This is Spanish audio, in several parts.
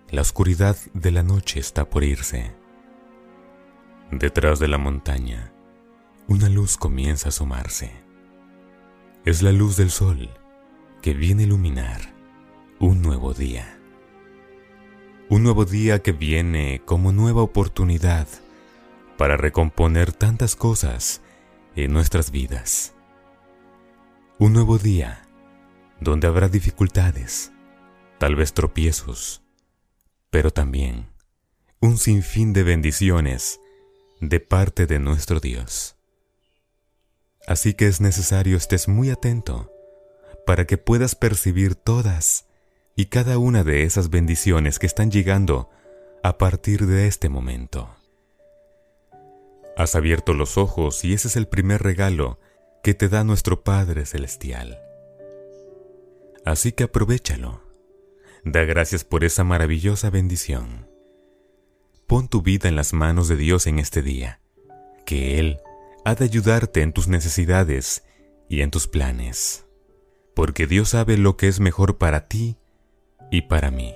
La oscuridad de la noche está por irse. Detrás de la montaña, una luz comienza a asomarse. Es la luz del sol que viene a iluminar un nuevo día. Un nuevo día que viene como nueva oportunidad para recomponer tantas cosas en nuestras vidas. Un nuevo día donde habrá dificultades, tal vez tropiezos, pero también un sinfín de bendiciones de parte de nuestro Dios. Así que es necesario estés muy atento para que puedas percibir todas y cada una de esas bendiciones que están llegando a partir de este momento. Has abierto los ojos y ese es el primer regalo que te da nuestro Padre Celestial. Así que aprovéchalo. Da gracias por esa maravillosa bendición. Pon tu vida en las manos de Dios en este día, que Él ha de ayudarte en tus necesidades y en tus planes, porque Dios sabe lo que es mejor para ti y para mí.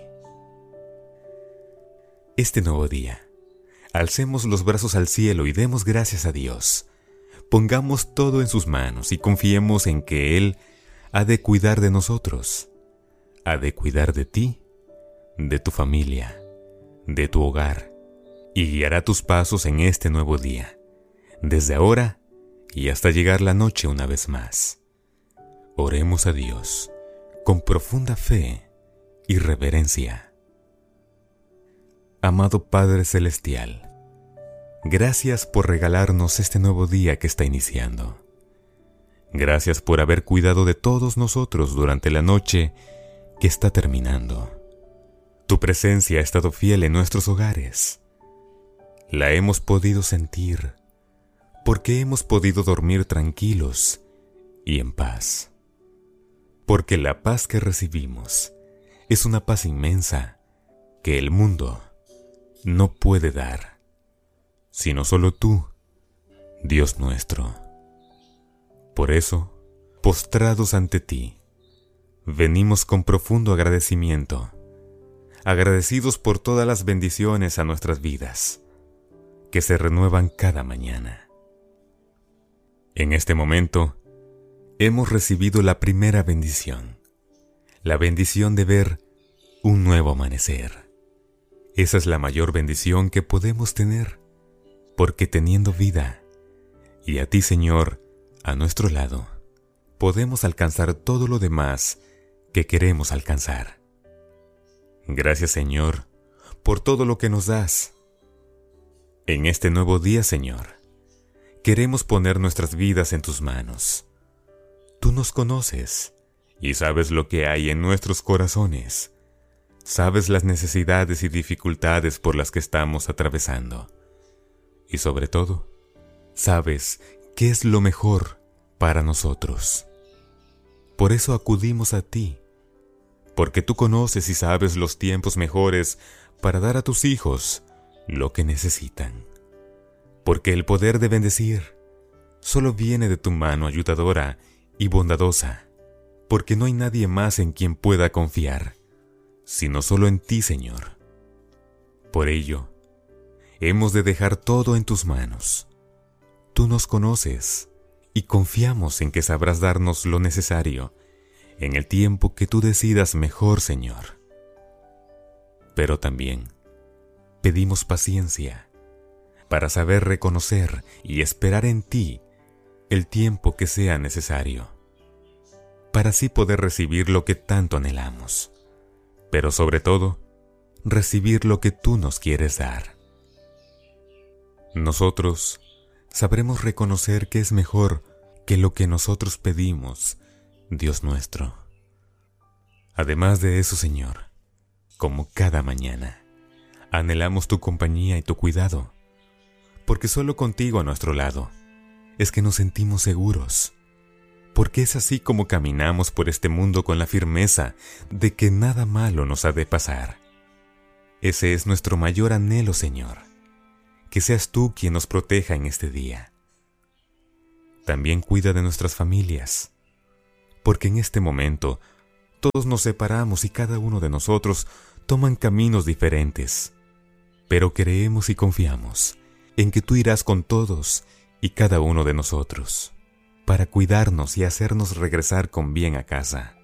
Este nuevo día, alcemos los brazos al cielo y demos gracias a Dios. Pongamos todo en sus manos y confiemos en que Él ha de cuidar de nosotros, ha de cuidar de ti, de tu familia, de tu hogar, y guiará tus pasos en este nuevo día, desde ahora y hasta llegar la noche una vez más. Oremos a Dios con profunda fe y reverencia. Amado Padre Celestial, gracias por regalarnos este nuevo día que está iniciando. Gracias por haber cuidado de todos nosotros durante la noche que está terminando. Tu presencia ha estado fiel en nuestros hogares. La hemos podido sentir porque hemos podido dormir tranquilos y en paz. Porque la paz que recibimos es una paz inmensa que el mundo no puede dar, sino solo tú, Dios nuestro. Por eso, postrados ante ti, venimos con profundo agradecimiento, agradecidos por todas las bendiciones a nuestras vidas, que se renuevan cada mañana. En este momento, hemos recibido la primera bendición, la bendición de ver un nuevo amanecer. Esa es la mayor bendición que podemos tener, porque teniendo vida, y a ti, Señor, a nuestro lado, podemos alcanzar todo lo demás que queremos alcanzar. Gracias, Señor, por todo lo que nos das. En este nuevo día, Señor, queremos poner nuestras vidas en tus manos. Tú nos conoces y sabes lo que hay en nuestros corazones. Sabes las necesidades y dificultades por las que estamos atravesando. Y sobre todo, sabes qué es lo mejor para nosotros. Por eso acudimos a ti, porque tú conoces y sabes los tiempos mejores para dar a tus hijos lo que necesitan. Porque el poder de bendecir solo viene de tu mano ayudadora y bondadosa, porque no hay nadie más en quien pueda confiar, sino solo en ti, Señor. Por ello, hemos de dejar todo en tus manos. Tú nos conoces y confiamos en que sabrás darnos lo necesario en el tiempo que tú decidas mejor, Señor. Pero también pedimos paciencia para saber reconocer y esperar en ti el tiempo que sea necesario, para así poder recibir lo que tanto anhelamos, pero sobre todo, recibir lo que tú nos quieres dar. Nosotros sabremos reconocer que es mejor que lo que nosotros pedimos, Dios nuestro. Además de eso, Señor, como cada mañana, anhelamos tu compañía y tu cuidado, porque solo contigo a nuestro lado es que nos sentimos seguros, porque es así como caminamos por este mundo con la firmeza de que nada malo nos ha de pasar. Ese es nuestro mayor anhelo, Señor, que seas tú quien nos proteja en este día. También cuida de nuestras familias, porque en este momento todos nos separamos y cada uno de nosotros toman caminos diferentes, pero creemos y confiamos en que tú irás con todos y cada uno de nosotros para cuidarnos y hacernos regresar con bien a casa.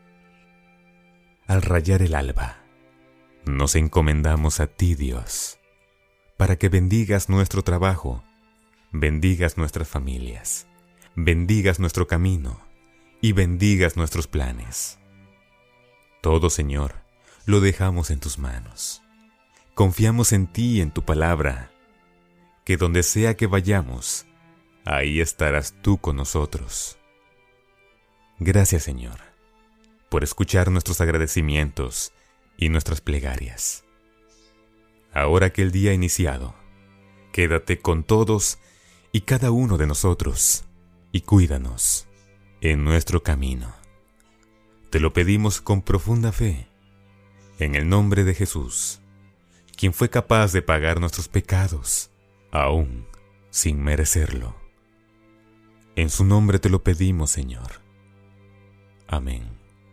Al rayar el alba, nos encomendamos a ti, Dios, para que bendigas nuestro trabajo, bendigas nuestras familias, bendigas nuestro camino y bendigas nuestros planes. Todo, Señor, lo dejamos en tus manos. Confiamos en ti y en tu palabra, que donde sea que vayamos, ahí estarás tú con nosotros. Gracias, Señor, por escuchar nuestros agradecimientos y nuestras plegarias. Ahora que el día ha iniciado, quédate con todos y cada uno de nosotros y cuídanos en nuestro camino. Te lo pedimos con profunda fe, en el nombre de Jesús, quien fue capaz de pagar nuestros pecados, aún sin merecerlo. En su nombre te lo pedimos, Señor. Amén.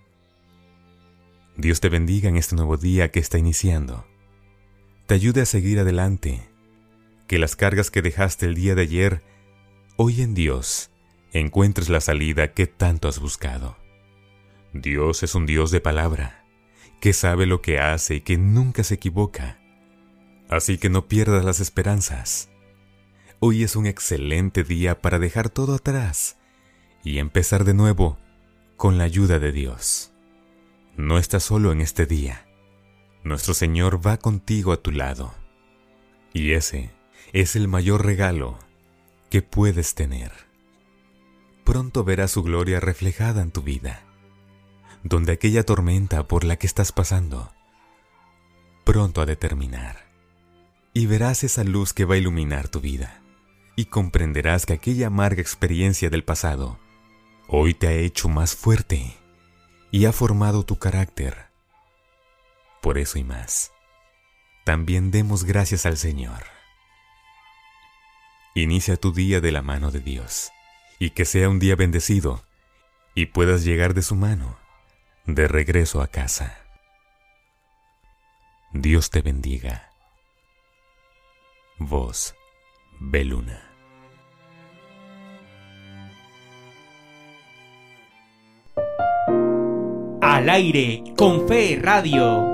Dios te bendiga en este nuevo día que está iniciando. Te ayude a seguir adelante. Que las cargas que dejaste el día de ayer, hoy en Dios, encuentres la salida que tanto has buscado. Dios es un Dios de palabra, que sabe lo que hace y que nunca se equivoca. Así que no pierdas las esperanzas. Hoy es un excelente día para dejar todo atrás y empezar de nuevo con la ayuda de Dios. No estás solo en este día. Nuestro Señor va contigo a tu lado. Y ese es el mayor regalo que puedes tener. Pronto verás su gloria reflejada en tu vida, donde aquella tormenta por la que estás pasando pronto ha de terminar. Y verás esa luz que va a iluminar tu vida. Y comprenderás que aquella amarga experiencia del pasado hoy te ha hecho más fuerte y ha formado tu carácter. Por eso y más, también demos gracias al Señor. Inicia tu día de la mano de Dios, y que sea un día bendecido, y puedas llegar de su mano, de regreso a casa. Dios te bendiga. Voz Beluna. Al aire con Fe Radio.